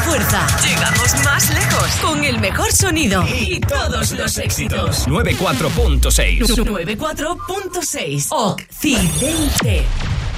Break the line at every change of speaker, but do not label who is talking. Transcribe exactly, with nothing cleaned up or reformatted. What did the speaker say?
fuerza. Llegamos más lejos con el mejor sonido y todos los éxitos.
noventa y cuatro punto seis.
noventa y cuatro punto seis. Occidente.